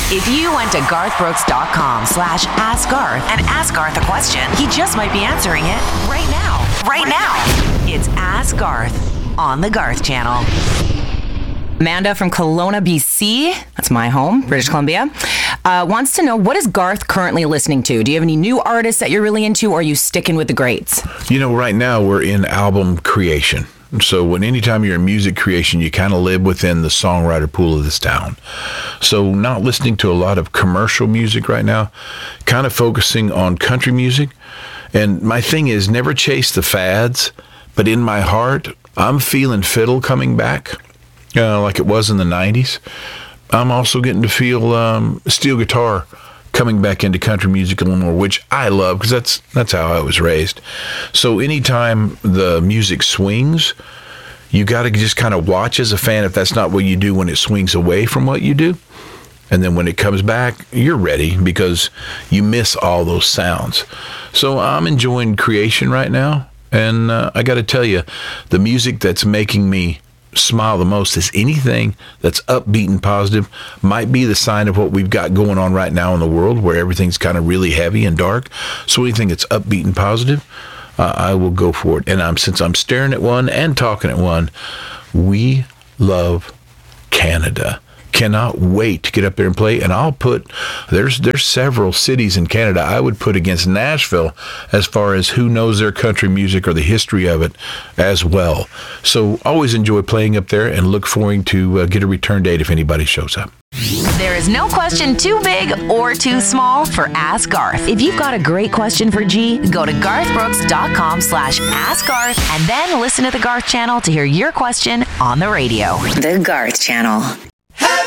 If you went to garthbrooks.com/askgarth and ask Garth a question, he just might be answering it right now. Right now. It's Ask Garth on the Garth Channel. Amanda from Kelowna, BC, that's my home, British Columbia, wants to know, what is Garth currently listening to? Do you have any new artists that you're really into, or are you sticking with the greats? Right now we're in album creation. So anytime you're in music creation, you kind of live within the songwriter pool of this town. So not listening to a lot of commercial music right now, kind of focusing on country music. And my thing is never chase the fads, but in my heart, I'm feeling fiddle coming back, like it was in the 90s. I'm also getting to feel steel guitar coming back into country music a little more, which I love because that's how I was raised. So anytime the music swings, you got to just kind of watch as a fan if that's not what you do when it swings away from what you do. And then when it comes back, you're ready because you miss all those sounds. So I'm enjoying creation right now. And I got to tell you, the music that's making me smile the most is anything that's upbeat and positive. Might be the sign of what we've got going on right now in the world where everything's kind of really heavy and dark. So anything that's upbeat and positive, I will go for it. And since I'm staring at one and talking at one, we love Canada. Cannot wait to get up there and play. And I'll put, there's several cities in Canada I would put against Nashville as far as who knows their country music or the history of it as well. So always enjoy playing up there and look forward to get a return date if anybody shows up. There is no question too big or too small for Ask Garth. If you've got a great question for G, go to garthbrooks.com/askgarth and then listen to the Garth Channel to hear your question on the radio. The Garth Channel.